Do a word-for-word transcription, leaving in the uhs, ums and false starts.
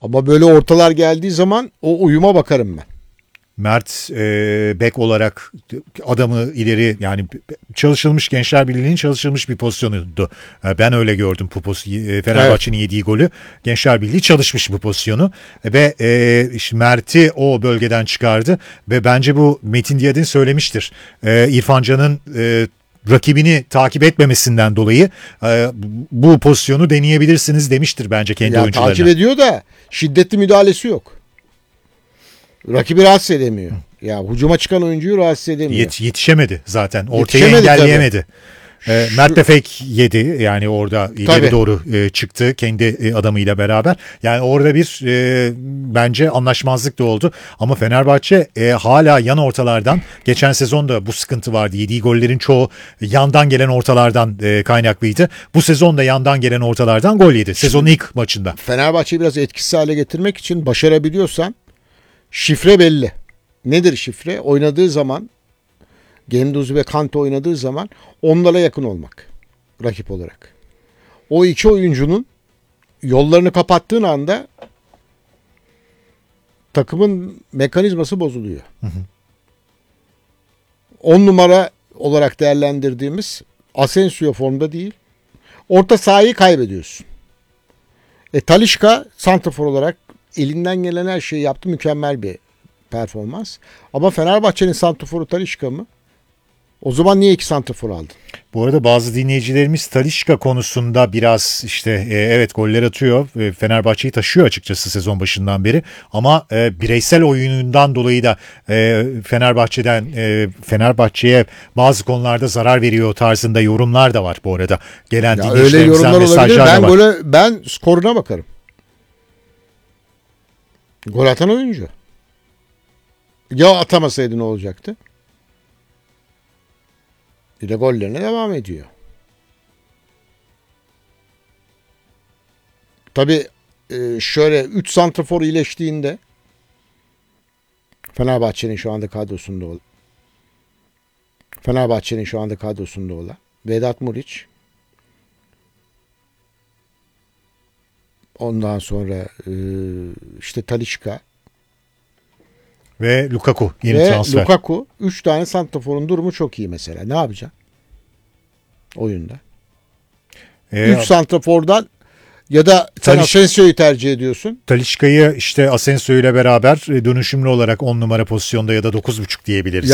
Ama böyle ortalar geldiği zaman o uyuma bakarım ben. Mert e, bek olarak adamı ileri, yani çalışılmış, Gençler Birliği'nin çalışılmış bir pozisyonuydu. E, ben öyle gördüm bu pozisyonu. Fenerbahçe'nin evet. yediği golü. Gençler Birliği çalışmış bu pozisyonu. E, ve e, işte Mert'i o bölgeden çıkardı. Ve bence bu Metin Diyadin söylemiştir. E, İrfan Can'ın e, rakibini takip etmemesinden dolayı e, bu pozisyonu deneyebilirsiniz demiştir bence kendi ya, oyuncularına. Takip ediyor da şiddetli müdahalesi yok. Rakibi rahatsız edemiyor. Ya hücuma çıkan oyuncuyu rahatsız edemiyor. Yet, yetişemedi zaten. Ortaya Yetişemedi engelleyemedi. E, Şu... Mert de fake yedi. Yani orada ileri Tabii. doğru e, çıktı kendi e, adamıyla beraber. Yani orada bir e, bence anlaşmazlık da oldu. Ama Fenerbahçe e, hala yan ortalardan, geçen sezon da bu sıkıntı vardı. Yediği gollerin çoğu yandan gelen ortalardan e, kaynaklıydı. Bu sezon da yandan gelen ortalardan gol yedi. Sezonun ilk maçında. Fenerbahçe'yi biraz etkisiz hale getirmek için başarabiliyorsan şifre belli. Nedir şifre? Oynadığı zaman, Guendouzi ve Kante oynadığı zaman onlara yakın olmak rakip olarak. O iki oyuncunun yollarını kapattığın anda takımın mekanizması bozuluyor. Hı hı. On numara olarak değerlendirdiğimiz Asensio formda değil. Orta sahayı kaybediyorsun. E Talisca santrafor olarak elinden gelen her şeyi yaptı. Mükemmel bir performans. Ama Fenerbahçe'nin santraforu Talisca mı? O zaman niye iki santrafor aldın? Bu arada bazı dinleyicilerimiz Talisca konusunda biraz işte e, evet goller atıyor. E, Fenerbahçe'yi taşıyor açıkçası sezon başından beri. Ama e, bireysel oyunundan dolayı da e, Fenerbahçe'den e, Fenerbahçe'ye bazı konularda zarar veriyor tarzında yorumlar da var bu arada. Gelen ya dinleyicilerimizden mesajlar ben da var. Gole, ben skoruna bakarım. Gol atan oyuncu. Ya atamasaydı ne olacaktı? Bir de gollerine devam ediyor. Tabii şöyle üç santrafor iyileştiğinde Fenerbahçe'nin şu anda kadrosunda olan Fenerbahçe'nin şu anda kadrosunda olan Vedat Muriç, ondan sonra işte Talisca ve Lukaku yeni ve transfer. Lukaku, üç tane santraforun durumu çok iyi mesela. Ne yapacaksın oyunda? Ee, üç santrafordan ya da sen Taliş- Asensio'yu tercih ediyorsun. Talisca'yı işte Asensio ile beraber dönüşümlü olarak on numara pozisyonda ya da dokuz buçuk diyebiliriz.